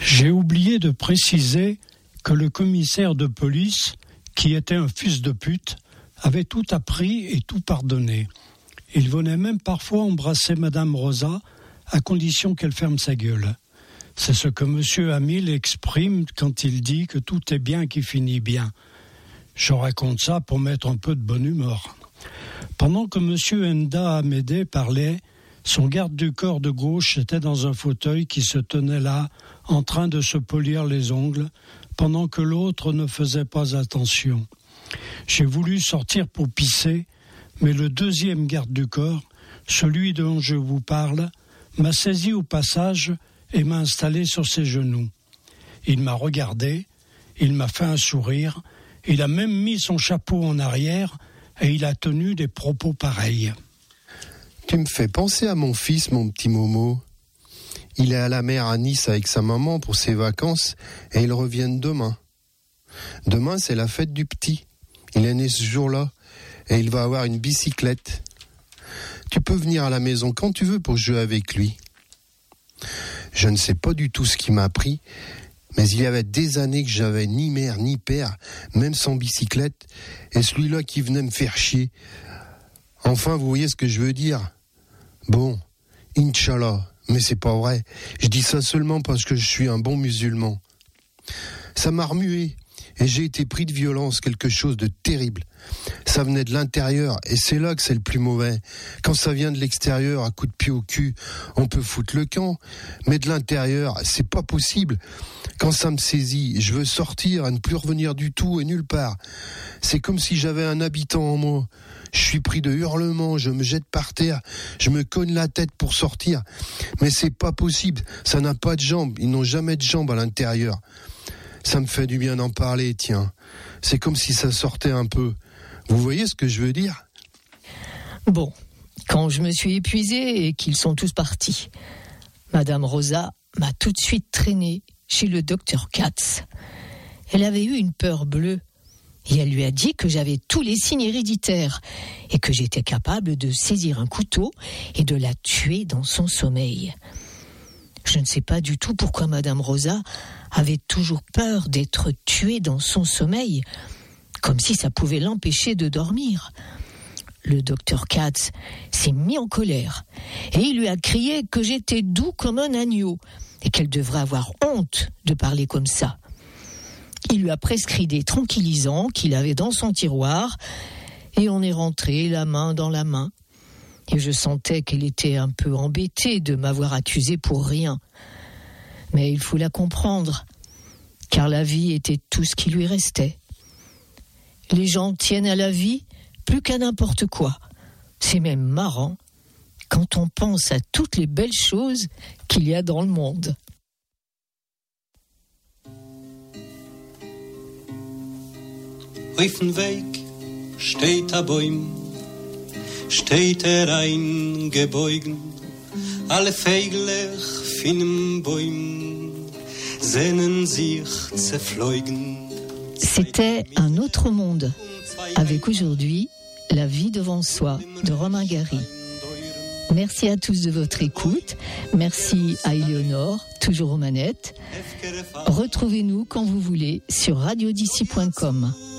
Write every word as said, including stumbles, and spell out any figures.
J'ai oublié de préciser que le commissaire de police, qui était un fils de pute, avait tout appris et tout pardonné. Il venait même parfois embrasser Madame Rosa, à condition qu'elle ferme sa gueule. C'est ce que Monsieur Hamil exprime quand il dit que tout est bien qui finit bien. Je raconte ça pour mettre un peu de bonne humeur. Pendant que Monsieur Enda Amédée parlait, son garde du corps de gauche était dans un fauteuil qui se tenait là, en train de se polir les ongles, pendant que l'autre ne faisait pas attention. J'ai voulu sortir pour pisser, mais le deuxième garde du corps, celui dont je vous parle, m'a saisi au passage et m'a installé sur ses genoux. Il m'a regardé, il m'a fait un sourire, il a même mis son chapeau en arrière et il a tenu des propos pareils. Tu me fais penser à mon fils, mon petit Momo. Il est à la mer à Nice avec sa maman pour ses vacances et ils reviennent demain. Demain, c'est la fête du petit. Il est né ce jour-là et il va avoir une bicyclette. Tu peux venir à la maison quand tu veux pour jouer avec lui. Je ne sais pas du tout ce qu'il m'a appris, mais il y avait des années que j'avais ni mère ni père, même sans bicyclette, et celui-là qui venait me faire chier. Enfin, vous voyez ce que je veux dire ? Bon, Inch'Allah, mais c'est pas vrai. Je dis ça seulement parce que je suis un bon musulman. Ça m'a remué, et j'ai été pris de violence, quelque chose de terrible. Ça venait de l'intérieur, et c'est là que c'est le plus mauvais. Quand ça vient de l'extérieur, à coup de pied au cul, on peut foutre le camp, mais de l'intérieur, c'est pas possible. Quand ça me saisit, je veux sortir et ne plus revenir du tout et nulle part. C'est comme si j'avais un habitant en moi. Je suis pris de hurlements, je me jette par terre, je me cogne la tête pour sortir. Mais c'est pas possible, ça n'a pas de jambes, ils n'ont jamais de jambes à l'intérieur. Ça me fait du bien d'en parler, tiens. C'est comme si ça sortait un peu. Vous voyez ce que je veux dire ? Bon, quand je me suis épuisée et qu'ils sont tous partis, Madame Rosa m'a tout de suite traînée chez le docteur Katz. Elle avait eu une peur bleue et elle lui a dit que j'avais tous les signes héréditaires et que j'étais capable de saisir un couteau et de la tuer dans son sommeil. Je ne sais pas du tout pourquoi Madame Rosa avait toujours peur d'être tuée dans son sommeil, comme si ça pouvait l'empêcher de dormir. Le docteur Katz s'est mis en colère et il lui a crié que j'étais doux comme un agneau et qu'elle devrait avoir honte de parler comme ça. Il lui a prescrit des tranquillisants qu'il avait dans son tiroir et on est rentré la main dans la main. Et je sentais qu'elle était un peu embêtée de m'avoir accusée pour rien. Mais il faut la comprendre, car la vie était tout ce qui lui restait. Les gens tiennent à la vie plus qu'à n'importe quoi. C'est même marrant quand on pense à toutes les belles choses qu'il y a dans le monde. Auf dem Weg steht ein Baum, steht er eingebeugen, alle Vögel von dem Baum sehnen sich zerfleugen. C'était un autre monde, avec aujourd'hui La vie devant soi de Romain Gary. Merci à tous de votre écoute. Merci à Éléonore, toujours aux manettes. Retrouvez-nous quand vous voulez sur radio d'ici point com.